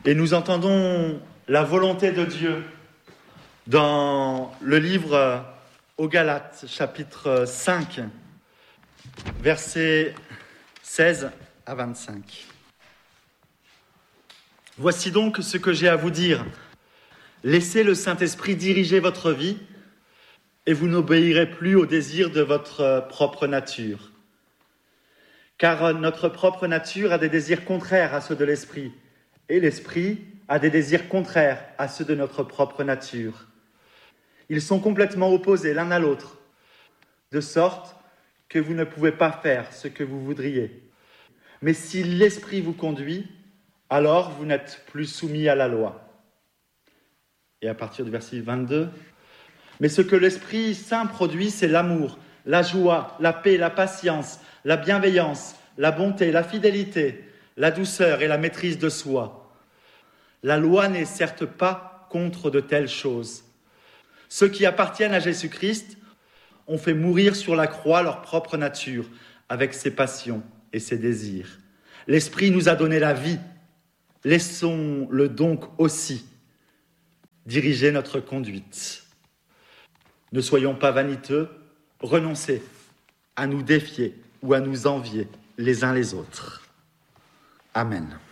Et nous entendons la volonté de Dieu dans le livre aux Galates, chapitre 5, versets 16 à 25. Voici donc ce que j'ai à vous dire. Laissez le Saint-Esprit diriger votre vie et vous n'obéirez plus aux désirs de votre propre nature. Car notre propre nature a des désirs contraires à ceux de l'Esprit, et l'Esprit a des désirs contraires à ceux de notre propre nature. Ils sont complètement opposés l'un à l'autre, de sorte que vous ne pouvez pas faire ce que vous voudriez. Mais si l'Esprit vous conduit, alors vous n'êtes plus soumis à la loi. Et à partir du verset 22, « Mais ce que l'Esprit Saint produit, c'est l'amour, la joie, la paix, la patience, la bienveillance, la bonté, la fidélité, la douceur et la maîtrise de soi. La loi n'est certes pas contre de telles choses. Ceux qui appartiennent à Jésus-Christ ont fait mourir sur la croix leur propre nature, avec ses passions et ses désirs. L'Esprit nous a donné la vie. Laissons-le donc aussi diriger notre conduite. Ne soyons pas vaniteux, renoncez à nous défier ou à nous envier les uns les autres. Amen.